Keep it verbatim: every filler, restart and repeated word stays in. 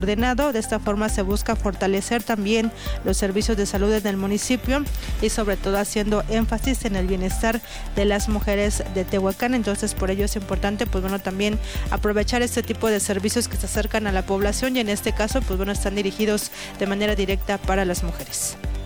ordenado. De esta forma se busca fortalecer también los servicios de salud en el municipio y sobre todo haciendo énfasis en el bienestar de las mujeres de Tehuacán. Entonces por ello es importante pues bueno también aprovechar este tipo de servicios que se acercan a la población y en este caso pues bueno están dirigidos de manera directa para las mujeres.